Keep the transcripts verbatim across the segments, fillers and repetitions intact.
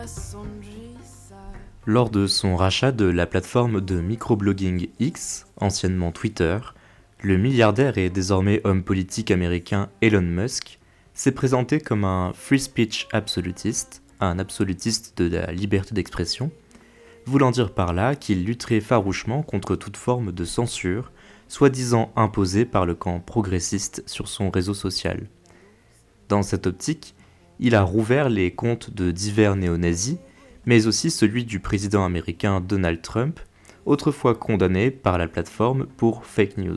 Lors de son rachat de la plateforme de microblogging X, anciennement Twitter, le milliardaire et désormais homme politique américain Elon Musk s'est présenté comme un free speech absolutiste, un absolutiste de la liberté d'expression, voulant dire par là qu'il lutterait farouchement contre toute forme de censure, soi-disant imposée par le camp progressiste sur son réseau social. Dans cette optique, il a rouvert les comptes de divers néo-nazis, mais aussi celui du président américain Donald Trump, autrefois condamné par la plateforme pour fake news.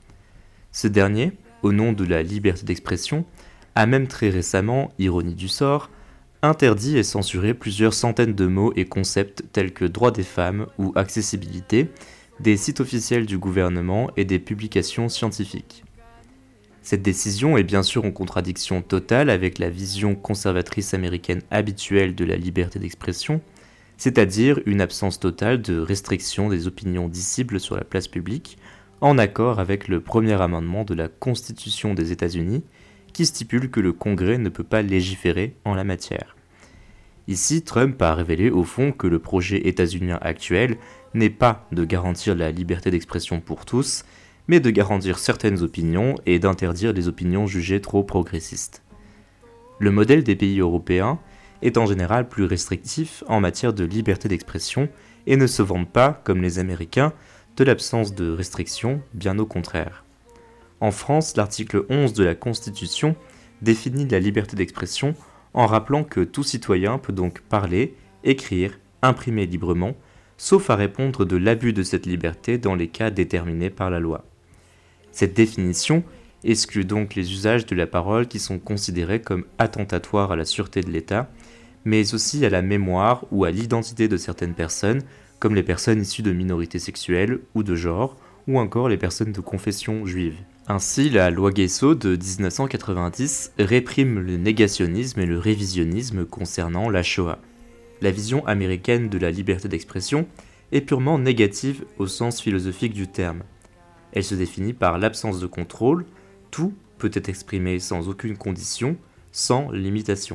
Ce dernier, au nom de la liberté d'expression, a même très récemment, ironie du sort, interdit et censuré plusieurs centaines de mots et concepts tels que droit des femmes ou accessibilité, des sites officiels du gouvernement et des publications scientifiques. Cette décision est bien sûr en contradiction totale avec la vision conservatrice américaine habituelle de la liberté d'expression, c'est-à-dire une absence totale de restriction des opinions dissibles sur la place publique, en accord avec le premier amendement de la Constitution des États-Unis, qui stipule que le Congrès ne peut pas légiférer en la matière. Ici, Trump a révélé au fond que le projet états-unien actuel n'est pas de garantir la liberté d'expression pour tous, mais de garantir certaines opinions et d'interdire les opinions jugées trop progressistes. Le modèle des pays européens est en général plus restrictif en matière de liberté d'expression et ne se vante pas, comme les Américains, de l'absence de restrictions, bien au contraire. En France, l'article onze de la Constitution définit la liberté d'expression en rappelant que tout citoyen peut donc parler, écrire, imprimer librement, sauf à répondre de l'abus de cette liberté dans les cas déterminés par la loi. Cette définition exclut donc les usages de la parole qui sont considérés comme attentatoires à la sûreté de l'État, mais aussi à la mémoire ou à l'identité de certaines personnes, comme les personnes issues de minorités sexuelles ou de genre, ou encore les personnes de confession juive. Ainsi, la loi Guesso de dix-neuf cent quatre-vingt-dix réprime le négationnisme et le révisionnisme concernant la Shoah. La vision américaine de la liberté d'expression est purement négative au sens philosophique du terme. Elle se définit par l'absence de contrôle, tout peut être exprimé sans aucune condition, sans limitation.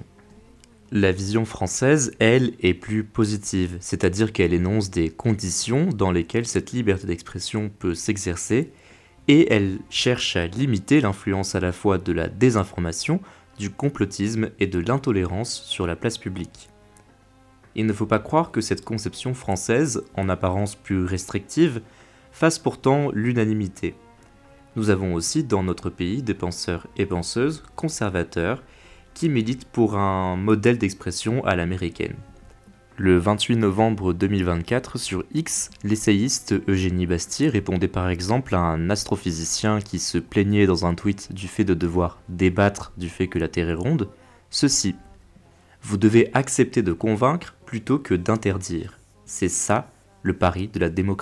La vision française, elle, est plus positive, c'est-à-dire qu'elle énonce des conditions dans lesquelles cette liberté d'expression peut s'exercer, et elle cherche à limiter l'influence à la fois de la désinformation, du complotisme et de l'intolérance sur la place publique. Il ne faut pas croire que cette conception française, en apparence plus restrictive, fasse pourtant l'unanimité. Nous avons aussi dans notre pays des penseurs et penseuses conservateurs qui militent pour un modèle d'expression à l'américaine. Le vingt-huit novembre deux mille vingt-quatre, sur X, l'essayiste Eugénie Bastier répondait par exemple à un astrophysicien qui se plaignait dans un tweet du fait de devoir débattre du fait que la Terre est ronde, ceci: « Vous devez accepter de convaincre plutôt que d'interdire. C'est ça, le pari de la démocratie. »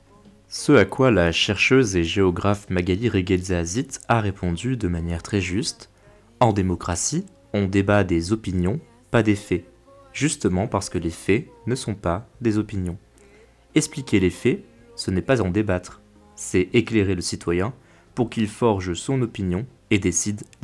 Ce à quoi la chercheuse et géographe Magali Reguelzahazit a répondu de manière très juste: « En démocratie, on débat des opinions, pas des faits. Justement parce que les faits ne sont pas des opinions. Expliquer les faits, ce n'est pas en débattre, c'est éclairer le citoyen pour qu'il forge son opinion et décide